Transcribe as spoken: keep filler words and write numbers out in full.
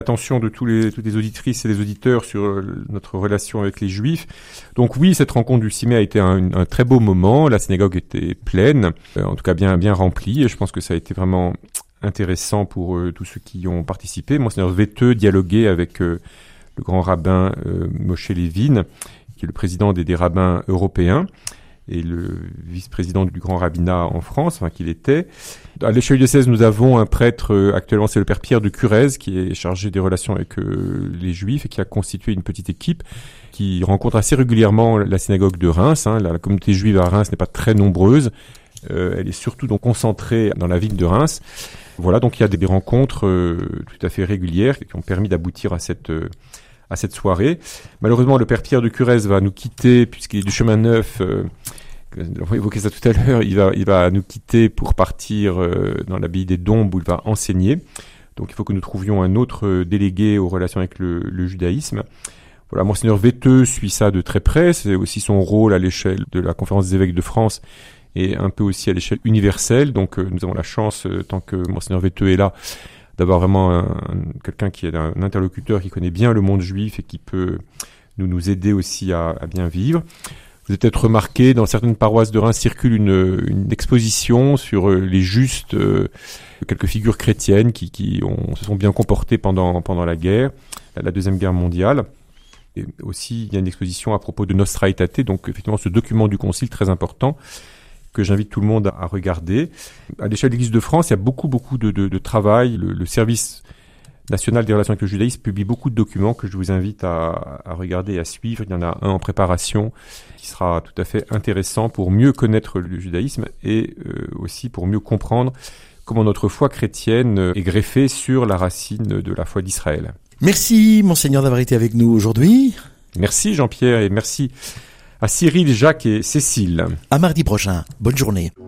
Attention de tous les, toutes les auditrices et les auditeurs sur notre relation avec les Juifs. Donc oui, cette rencontre du six mai a été un, un très beau moment. La synagogue était pleine, en tout cas bien, bien remplie. Et je pense que ça a été vraiment intéressant pour euh, tous ceux qui y ont participé. Monseigneur Veteux dialoguait avec euh, le grand rabbin euh, Moshe Levin, qui est le président des, des rabbins européens et le vice-président du grand rabbinat en France, enfin qu'il était. À l'échelle du diocèse, nous avons un prêtre, euh, actuellement c'est le père Pierre de Curez, qui est chargé des relations avec euh, les Juifs et qui a constitué une petite équipe qui rencontre assez régulièrement la synagogue de Reims. Hein. La, la communauté juive à Reims n'est pas très nombreuse. Euh, elle est surtout donc concentrée dans la ville de Reims. Voilà, donc il y a des rencontres euh, tout à fait régulières qui ont permis d'aboutir à cette... Euh, à cette soirée. Malheureusement, le père Pierre de Curez va nous quitter puisqu'il est du chemin neuf. Euh, on va évoquer ça tout à l'heure. Il va, il va nous quitter pour partir euh, dans l'abbaye des Dombes où il va enseigner. Donc, il faut que nous trouvions un autre délégué aux relations avec le, le judaïsme. Voilà, Monseigneur Veteux suit ça de très près. C'est aussi son rôle à l'échelle de la Conférence des évêques de France et un peu aussi à l'échelle universelle. Donc, euh, nous avons la chance, euh, tant que Monseigneur Veteux est là, d'avoir vraiment un, un, quelqu'un qui est un interlocuteur qui connaît bien le monde juif et qui peut nous, nous aider aussi à, à bien vivre. Vous avez peut-être remarqué, dans certaines paroisses de Reims circule une, une exposition sur les justes, euh, quelques figures chrétiennes qui, qui ont, se sont bien comportées pendant, pendant la guerre, la Deuxième Guerre mondiale. Et aussi, il y a une exposition à propos de Nostra Aetate, donc effectivement ce document du Concile très important, que j'invite tout le monde à regarder. À l'échelle de l'Église de France, il y a beaucoup, beaucoup de, de, de travail. Le, le service national des relations avec le judaïsme publie beaucoup de documents que je vous invite à, à regarder et à suivre. Il y en a un en préparation qui sera tout à fait intéressant pour mieux connaître le judaïsme et euh, aussi pour mieux comprendre comment notre foi chrétienne est greffée sur la racine de la foi d'Israël. Merci, Monseigneur, d'avoir été avec nous aujourd'hui. Merci, Jean-Pierre, et merci à Cyril, Jacques et Cécile. À mardi prochain. Bonne journée.